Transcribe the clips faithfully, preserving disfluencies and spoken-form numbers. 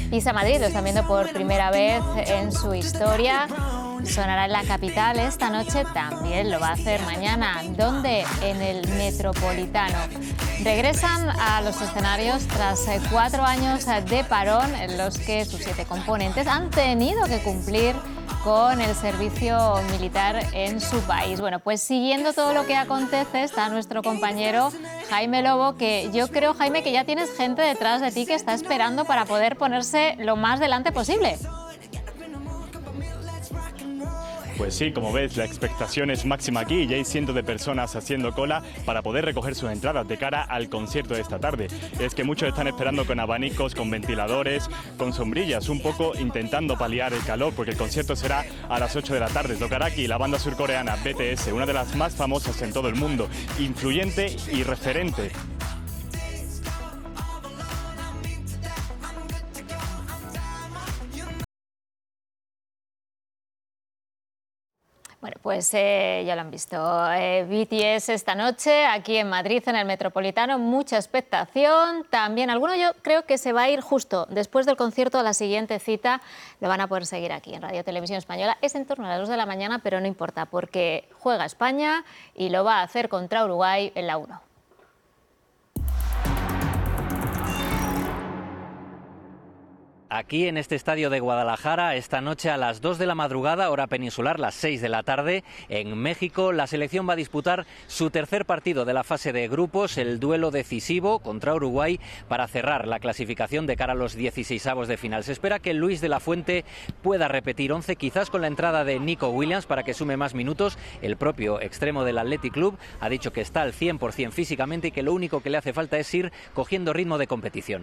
Pisa Madrid, lo están viendo por primera vez en su historia. Sonará en la capital esta noche, también lo va a hacer mañana. ¿Dónde? En el Metropolitano. Regresan a los escenarios tras cuatro años de parón en los que sus siete componentes han tenido que cumplir con el servicio militar en su país. Bueno, pues siguiendo todo lo que acontece está nuestro compañero Jaime Lobo, que yo creo, Jaime, que ya tienes gente detrás de ti que está esperando para poder ponerse lo más delante posible. Pues sí, como ves, la expectación es máxima aquí y ya hay cientos de personas haciendo cola para poder recoger sus entradas de cara al concierto de esta tarde. Es que muchos están esperando con abanicos, con ventiladores, con sombrillas, un poco intentando paliar el calor, porque el concierto será a las ocho de la tarde. Tocará aquí la banda surcoreana B T S, una de las más famosas en todo el mundo, influyente y referente. Bueno, pues eh, ya lo han visto, eh, B T S esta noche aquí en Madrid, en el Metropolitano, mucha expectación, también alguno yo creo que se va a ir justo después del concierto a la siguiente cita, lo van a poder seguir aquí en Radio Televisión Española, es en torno a las dos de la mañana, pero no importa, porque juega España y lo va a hacer contra Uruguay en la uno. Aquí en este estadio de Guadalajara, esta noche a las dos de la madrugada, hora peninsular, las seis de la tarde, en México, la selección va a disputar su tercer partido de la fase de grupos, el duelo decisivo contra Uruguay, para cerrar la clasificación de cara a los dieciseisavos de final. Se espera que Luis de la Fuente pueda repetir once, quizás con la entrada de Nico Williams para que sume más minutos. El propio extremo del Athletic Club ha dicho que está al cien por cien físicamente y que lo único que le hace falta es ir cogiendo ritmo de competición.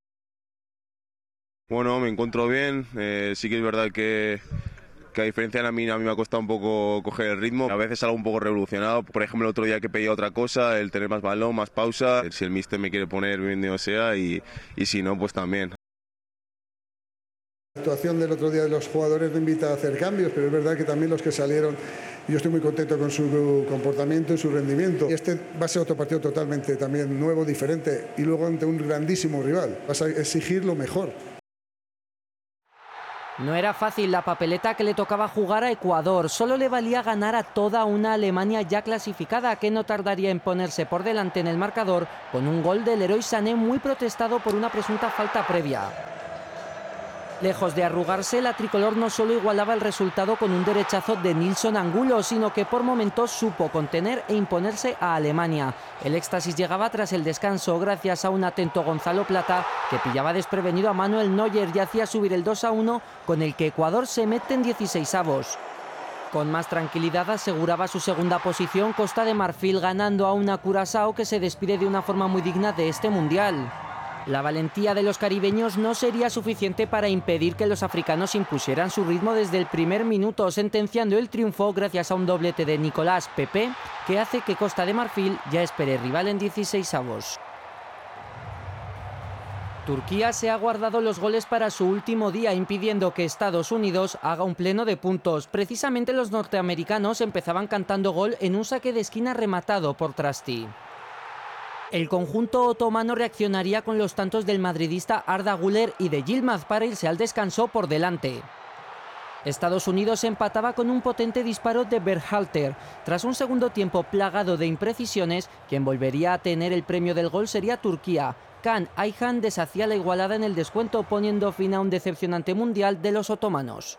Bueno, me encuentro bien, eh, sí que es verdad que, que a diferencia de a mí, a mí me ha costado un poco coger el ritmo, a veces algo un poco revolucionado, por ejemplo el otro día que pedía otra cosa, el tener más balón, más pausa, si el míster me quiere poner, bienvenido sea, y, y si no, pues también. La actuación del otro día de los jugadores me invita a hacer cambios, pero es verdad que también los que salieron, yo estoy muy contento con su comportamiento y su rendimiento. Este va a ser otro partido totalmente también nuevo, diferente, y luego ante un grandísimo rival, vas a exigir lo mejor. No era fácil la papeleta que le tocaba jugar a Ecuador, solo le valía ganar a toda una Alemania ya clasificada que no tardaría en ponerse por delante en el marcador con un gol del Leroy Sané muy protestado por una presunta falta previa. Lejos de arrugarse, la tricolor no solo igualaba el resultado con un derechazo de Nilson Angulo, sino que por momentos supo contener e imponerse a Alemania. El éxtasis llegaba tras el descanso gracias a un atento Gonzalo Plata que pillaba desprevenido a Manuel Neuer y hacía subir el dos a uno con el que Ecuador se mete en dieciseisavos. Con más tranquilidad aseguraba su segunda posición Costa de Marfil, ganando a una Curazao que se despide de una forma muy digna de este mundial. La valentía de los caribeños no sería suficiente para impedir que los africanos impusieran su ritmo desde el primer minuto, sentenciando el triunfo gracias a un doblete de Nicolás Pepe, que hace que Costa de Marfil ya espere rival en dieciseisavos. Turquía se ha guardado los goles para su último día, impidiendo que Estados Unidos haga un pleno de puntos. Precisamente los norteamericanos empezaban cantando gol en un saque de esquina rematado por Trasti. El conjunto otomano reaccionaría con los tantos del madridista Arda Güler y de Yilmaz para irse al descanso por delante. Estados Unidos empataba con un potente disparo de Berhalter. Tras un segundo tiempo plagado de imprecisiones, quien volvería a tener el premio del gol sería Turquía. Kaan Ayhan deshacía la igualada en el descuento, poniendo fin a un decepcionante mundial de los otomanos.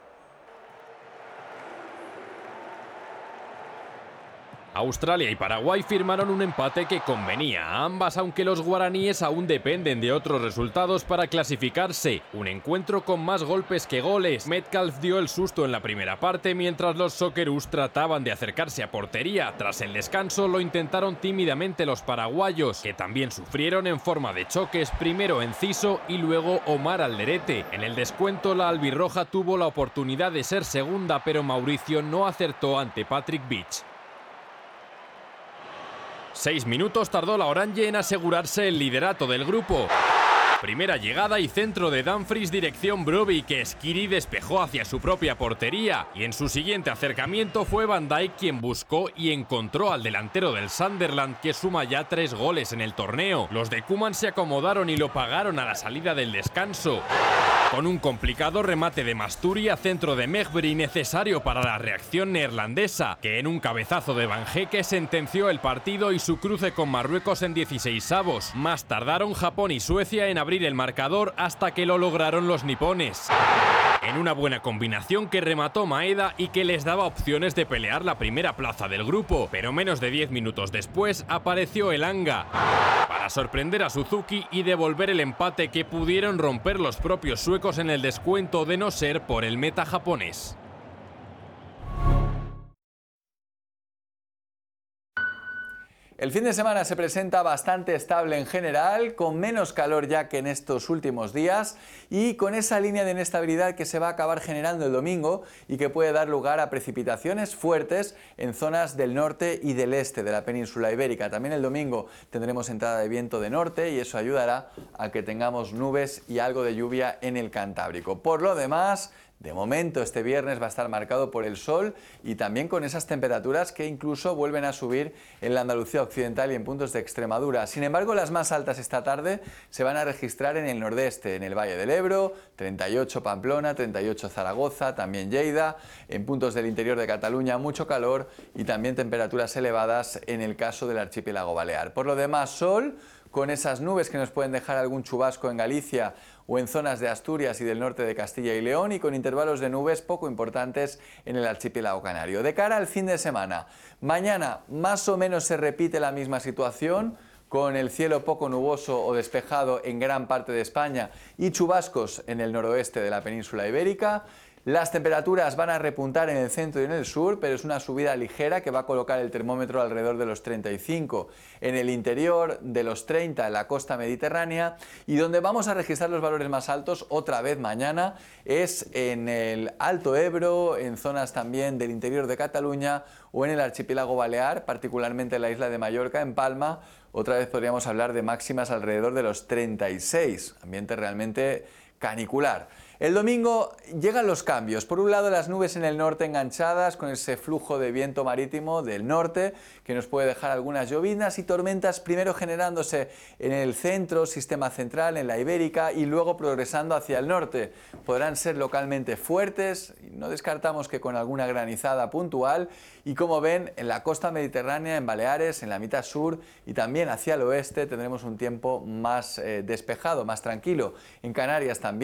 Australia y Paraguay firmaron un empate que convenía a ambas, aunque los guaraníes aún dependen de otros resultados para clasificarse. Un encuentro con más golpes que goles. Metcalf dio el susto en la primera parte, mientras los Socceroos trataban de acercarse a portería. Tras el descanso lo intentaron tímidamente los paraguayos, que también sufrieron en forma de choques, primero Enciso y luego Omar Alderete. En el descuento la albirroja tuvo la oportunidad de ser segunda, pero Mauricio no acertó ante Patrick Beach. Seis minutos tardó la Orange en asegurarse el liderato del grupo. Primera llegada y centro de Dumfries dirección Brobbey, que Skiri despejó hacia su propia portería, y en su siguiente acercamiento fue Van Dijk quien buscó y encontró al delantero del Sunderland, que suma ya tres goles en el torneo. Los de Koeman se acomodaron y lo pagaron a la salida del descanso, con un complicado remate de Masturi a centro de Mejbri, necesario para la reacción neerlandesa, que en un cabezazo de Van Hecke sentenció el partido y su cruce con Marruecos en dieciseisavos. Más tardaron Japón y Suecia en abrir el marcador hasta que lo lograron los nipones, en una buena combinación que remató Maeda y que les daba opciones de pelear la primera plaza del grupo, pero menos de diez minutos después apareció el Elanga para sorprender a Suzuki y devolver el empate que pudieron romper los propios suecos en el descuento, de no ser por el meta japonés. El fin de semana se presenta bastante estable en general, con menos calor ya que en estos últimos días y con esa línea de inestabilidad que se va a acabar generando el domingo y que puede dar lugar a precipitaciones fuertes en zonas del norte y del este de la península ibérica. También el domingo tendremos entrada de viento de norte y eso ayudará a que tengamos nubes y algo de lluvia en el Cantábrico. Por lo demás, de momento este viernes va a estar marcado por el sol y también con esas temperaturas que incluso vuelven a subir en la Andalucía occidental y en puntos de Extremadura. Sin embargo, las más altas esta tarde se van a registrar en el nordeste, en el Valle del Ebro, treinta y ocho Pamplona, treinta y ocho Zaragoza, también Lleida, en puntos del interior de Cataluña mucho calor y también temperaturas elevadas en el caso del archipiélago balear. Por lo demás, sol, con esas nubes que nos pueden dejar algún chubasco en Galicia o en zonas de Asturias y del norte de Castilla y León, y con intervalos de nubes poco importantes en el archipiélago canario. De cara al fin de semana, mañana más o menos se repite la misma situación, con el cielo poco nuboso o despejado en gran parte de España y chubascos en el noroeste de la península ibérica. Las temperaturas van a repuntar en el centro y en el sur, pero es una subida ligera que va a colocar el termómetro alrededor de los treinta y cinco, en el interior de los treinta en la costa mediterránea, y donde vamos a registrar los valores más altos otra vez mañana es en el Alto Ebro, en zonas también del interior de Cataluña o en el archipiélago balear, particularmente en la isla de Mallorca, en Palma. Otra vez podríamos hablar de máximas alrededor de los treinta y seis, ambiente realmente canicular. El domingo llegan los cambios. Por un lado, las nubes en el norte enganchadas con ese flujo de viento marítimo del norte que nos puede dejar algunas llovinas y tormentas, primero generándose en el centro, sistema central, en la ibérica, y luego progresando hacia el norte. Podrán ser localmente fuertes, y no descartamos que con alguna granizada puntual, y como ven, en la costa mediterránea, en Baleares, en la mitad sur y también hacia el oeste tendremos un tiempo más eh, despejado, más tranquilo. En Canarias también